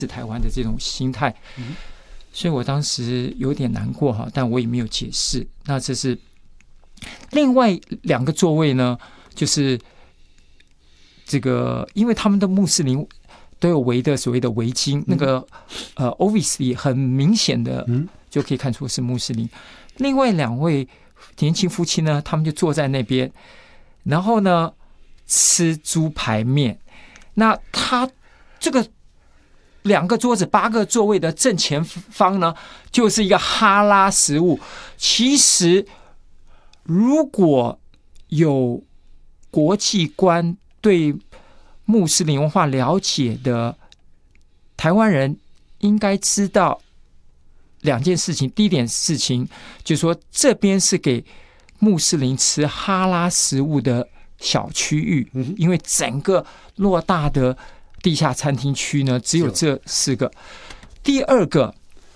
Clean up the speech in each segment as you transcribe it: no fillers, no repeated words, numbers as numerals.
台湾的这种心态，所以我当时有点难过哈，但我也没有解释。那这是另外2个座位呢，就是这个，因为他们的穆斯林都有围的所谓的围巾，那个obviously 很明显的就可以看出是穆斯林。另外2位年轻夫妻呢，他们就坐在那边，然后呢吃猪排面。那他这个2个桌子8个座位的正前方呢，就是一个哈拉食物。其实如果有国际观对穆斯林文化了解的台湾人，应该知道2件事情。第一点事情就是说，这边是给穆斯林吃哈拉食物的小区域，因为整个偌大的地下餐厅区呢，只有这4个。第二个，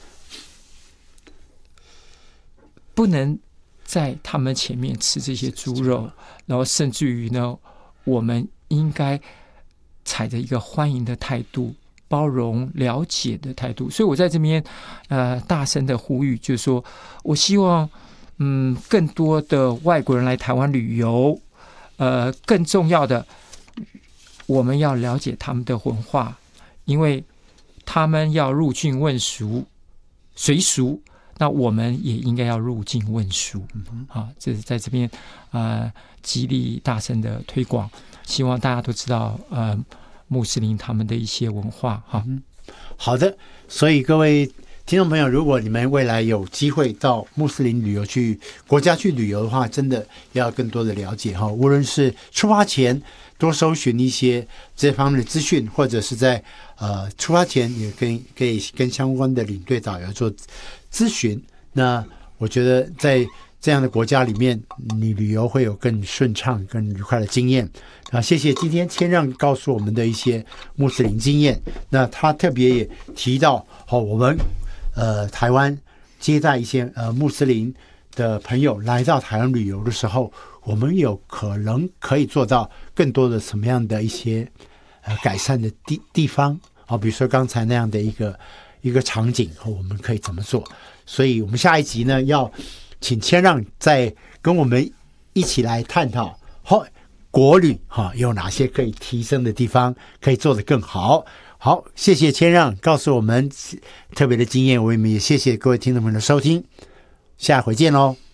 不能在他们前面吃这些猪肉，然后甚至于呢，我们应该采着一个欢迎的态度，包容了解的态度。所以我在这边大声的呼吁，就是说我希望更多的外国人来台湾旅游，更重要的，我们要了解他们的文化，因为他们要入境问俗随俗，那我们也应该要入境问俗。这是在这边极力大声的推广，希望大家都知道穆斯林他们的一些文化。 好的，所以各位听众朋友，如果你们未来有机会到穆斯林旅游国家去旅游的话，真的要更多的了解哈。无论是出发前多搜寻一些这方面的资讯，或者是在出发前也可以跟相关的领队导游做咨询。那我觉得在这样的国家里面，你旅游会有更顺畅、更愉快的经验。谢谢今天谦让告诉我们的一些穆斯林经验。那他特别也提到，我们台湾接待一些穆斯林的朋友来到台湾旅游的时候，我们有可能可以做到更多的什么样的一些改善的地方比如说刚才那样的一个场景，我们可以怎么做？所以我们下一集呢，要请谦让再跟我们一起来探讨国旅有哪些可以提升的地方，可以做得更好。好，谢谢谦让告诉我们特别的经验，我们也谢谢各位听众朋友的收听，下回见喽。